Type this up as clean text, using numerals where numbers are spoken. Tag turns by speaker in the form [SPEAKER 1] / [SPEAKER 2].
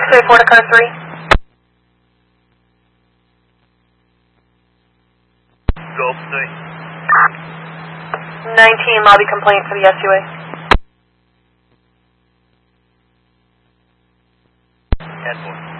[SPEAKER 1] X-ray 4 to car 3.
[SPEAKER 2] Gulf State.
[SPEAKER 1] 19, lobby complaint for the SUA.
[SPEAKER 2] 10-4.